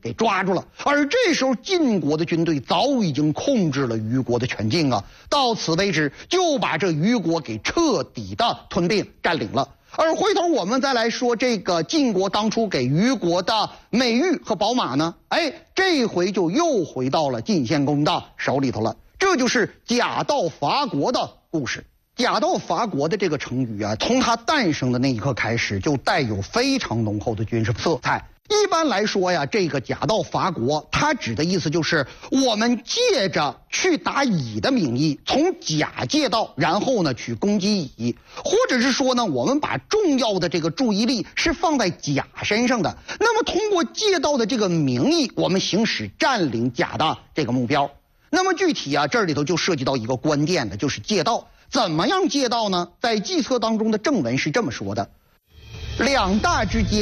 给抓住了。而这时候晋国的军队早已经控制了虞国的全境啊，到此为止就把这虞国给彻底的吞并占领了。而回头我们再来说这个晋国当初给虞国的美玉和宝马呢，这回就又回到了晋献公的手里头了。这就是假道伐国的故事。假道伐国的这个成语啊，从它诞生的那一刻开始，就带有非常浓厚的军事色彩。一般来说呀，这个假道伐国，它指的意思就是我们借着去打乙的名义，从甲借道，然后呢去攻击乙，或者是说呢，我们把重要的这个注意力是放在甲身上的。那么通过借道的这个名义，我们行使占领甲的这个目标。那么具体啊，这里头就涉及到一个关键的，就是借道。怎么样借道呢？在计策当中的正文是这么说的：两大之间